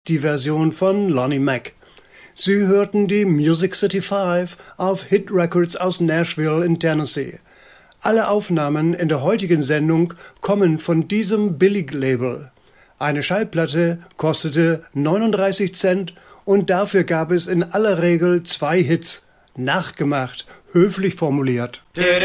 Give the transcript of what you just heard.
die Version von Lonnie Mack. Sie hörten die Music City 5 auf Hit Records aus Nashville in Tennessee. Alle Aufnahmen in der heutigen Sendung kommen von diesem Billig-Label. Eine Schallplatte kostete 39 Cent und dafür gab es in aller Regel 2 Hits. Nachgemacht, höflich formuliert.